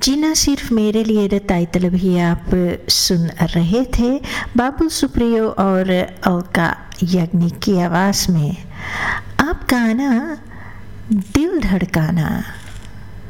जीना सिर्फ मेरे लिए रे टाइटल भी आप सुन रहे थे बाबुल सुप्रियो और अलका याग्निक की आवाज़ में। आप गाना दिल धड़काना